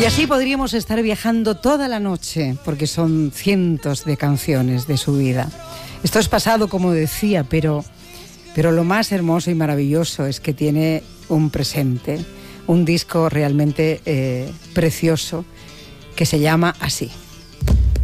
así podríamos estar viajando toda la noche, porque son cientos de canciones de su vida. Esto es pasado, como decía, pero lo más hermoso y maravilloso es que tiene un presente, un disco realmente precioso que se llama así.